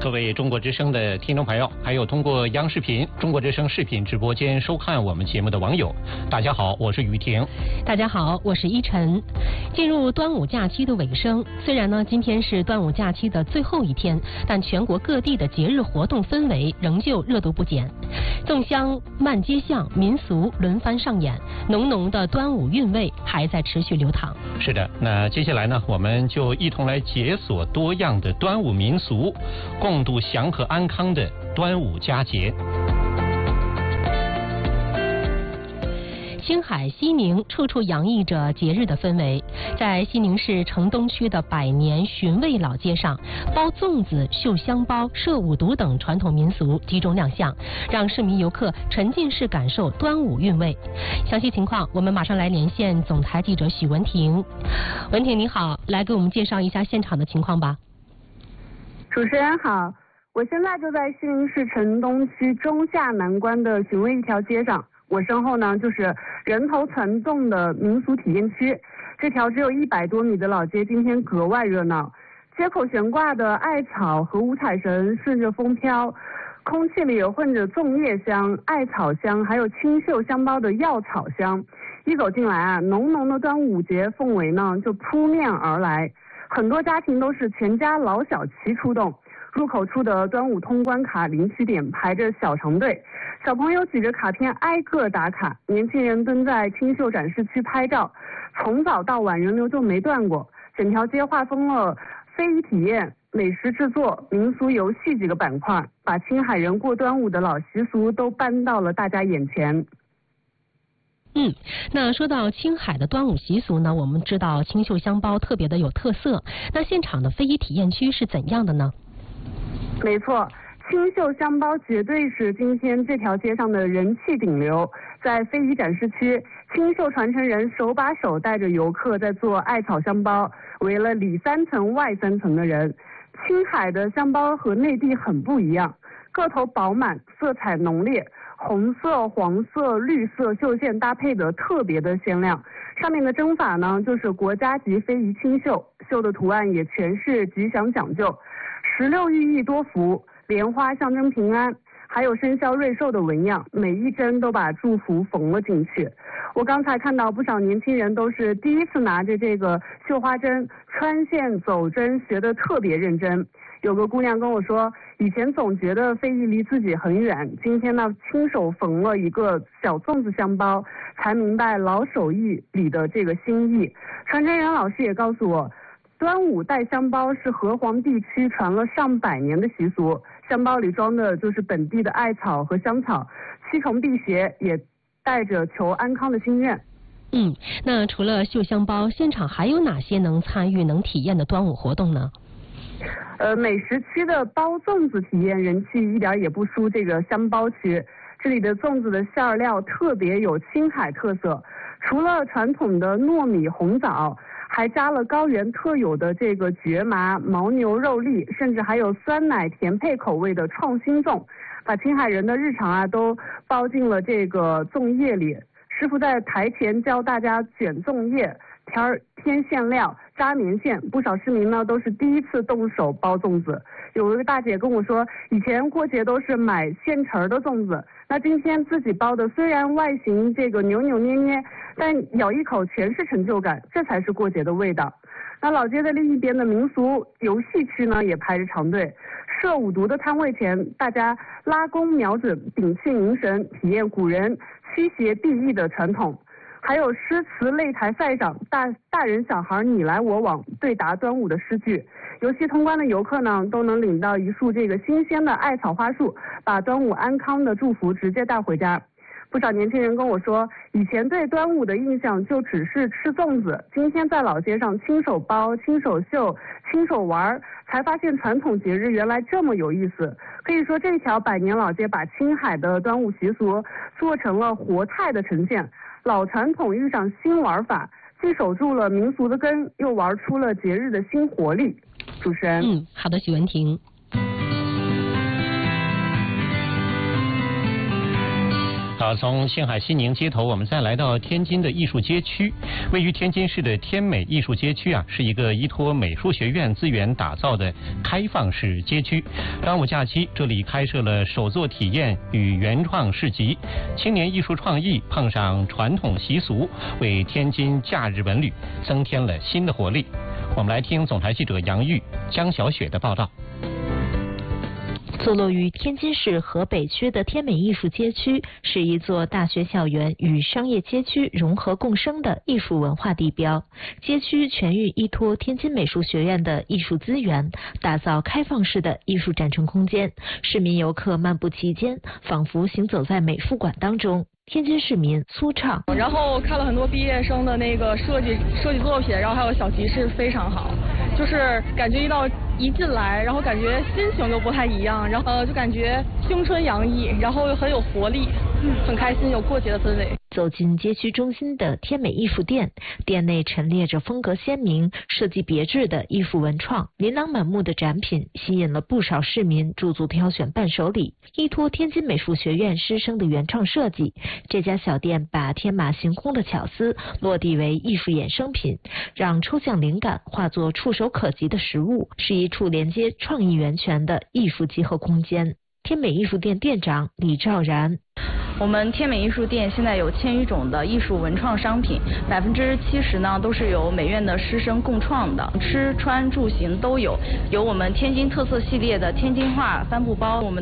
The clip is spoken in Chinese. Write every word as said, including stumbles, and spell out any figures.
各位中国之声的听众朋友，还有通过央视频、中国之声视频直播间收看我们节目的网友，大家好，我是于婷。 大家好，我是依晨。进入端午假期的尾声，虽然呢今天是端午假期的最后一天，但全国各地的节日活动氛围仍旧热度不减。粽香漫街巷，民俗轮番上演，浓浓的端午韵味还在持续流淌。 是的，那接下来呢，我们就一同来解锁多样的端午民俗，共度祥和安康的端午佳节。 青海西宁处处洋溢着节日的氛围，在西宁市城东区的百年寻味老街上，包粽子、绣香包、射五毒等传统民俗集中亮相，让市民游客沉浸式感受端午韵味。详细情况，我们马上来连线总台记者许文婷。文婷你好，来给我们介绍一下现场的情况吧。 主持人好，我现在就在西宁市城东区中下南关的寻味一条街上。我身后呢，就是人头攒动的民俗体验区。这条只有一百多米的老街，今天格外热闹。街口悬挂的艾草和五彩绳顺着风飘，空气里有混着粽叶香、艾草香，还有清秀香包的药草香。一走进来啊，浓浓的端午节氛围呢就扑面而来。很多家庭都是全家老小齐出动。入口处的端午通关卡领取点排着小长队，小朋友举着卡片挨个打卡，年轻人蹲在清秀展示区拍照，从早到晚人流就没断过。整条街划分了非遗体验、美食制作、民俗游戏几个板块，把青海人过端午的老习俗都搬到了大家眼前。 嗯，那说到青海的端午习俗呢，我们知道清秀香包特别的有特色，那现场的非遗体验区是怎样的呢？ 没错，清秀香包绝对是今天这条街上的人气顶流。在非遗展示区，清秀传承人手把手带着游客在做艾草香包，围了里三层外三层的人。青海的香包和内地很不一样，个头饱满，色彩浓烈，红色、黄色、绿色绣线搭配的特别的鲜亮。上面的针法呢，就是国家级非遗青绣，绣的图案也全是吉祥讲究。石榴寓意多福，莲花象征平安，还有生肖瑞兽的纹样，每一针都把祝福缝了进去。我刚才看到不少年轻人都是第一次拿着这个绣花针穿线走针，学得特别认真。有个姑娘跟我说，以前总觉得非遗离自己很远，今天呢亲手缝了一个小粽子香包，才明白老手艺里的这个心意。传承人老师也告诉我，端午带香包是河湟地区传了上百年的习俗，香包里装的就是本地的艾草和香草，七重辟邪，也带着求安康的心愿。 嗯，那除了绣香包，现场还有哪些能参与、能体验的端午活动呢？ 呃，美食区的包粽子体验人气一点也不输这个香包区，这里的粽子的馅料特别有青海特色，除了传统的糯米红枣，还加了高原特有的这个蕨麻、牦牛肉粒，甚至还有酸奶甜配口味的创新粽，把青海人的日常啊都包进了这个粽叶里。师傅在台前教大家卷粽叶、添添馅料、扎棉线，不少市民呢都是第一次动手包粽子。有一个大姐跟我说，以前过节都是买现成的粽子，那今天自己包的，虽然外形这个扭扭捏捏，但咬一口全是成就感，这才是过节的味道。那老街的另一边的民俗游戏区呢，也排着长队。射五毒的摊位前，大家拉弓瞄准，屏气凝神，体验古人驱邪避疫的传统。还有诗词擂台赛上，大大人小孩你来我往，对答端午的诗句。游戏通关的游客呢，都能领到一束这个新鲜的艾草花束，把端午安康的祝福直接带回家。不少年轻人跟我说，以前对端午的印象就只是吃粽子，今天在老街上亲手包、亲手绣、亲手玩，才发现传统节日原来这么有意思。可以说，这条百年老街把青海的端午习俗做成了活态的呈现，老传统遇上新玩法，既守住了民俗的根，又玩出了节日的新活力。主持人， 嗯，好的，许文婷。 好，从岘海西宁街头，我们再来到天津的艺术街区。位于天津市的天美艺术街区啊，是一个依托美术学院资源打造的开放式街区。端午假期，这里开设了手作体验与原创市集，青年艺术创意碰上传统习俗，为天津假日文旅增添了新的活力。我们来听总台记者杨玉、江小雪的报道。 坐落于天津市河北区的天美艺术街区，是一座大学校园与商业街区融合共生的艺术文化地标。街区全域依托天津美术学院的艺术资源，打造开放式的艺术展陈空间。市民游客漫步其间，仿佛行走在美术馆当中。天津市民苏畅， 然后看了很多毕业生的那个设计设计作品，然后还有小集市，非常好。就是感觉一到一进来，然后感觉心情就不太一样，然后呃就感觉青春洋溢，然后又很有活力，嗯，很开心，有过节的氛围。 走进街区中心的天美艺术店，店内陈列着风格鲜明、设计别致的艺术文创，琳琅满目的展品吸引了不少市民驻足挑选伴手礼。依托天津美术学院师生的原创设计，这家小店把天马行空的巧思落地为艺术衍生品，让抽象灵感化作触手可及的实物，是一处连接创意源泉的艺术集合空间。天美艺术店店长李兆然， 我们天美艺术店现在有千余种的艺术文创商品，百分之七十呢都是由美院的师生共创的，吃穿住行都有。有我们天津特色系列的天津话帆布包，我们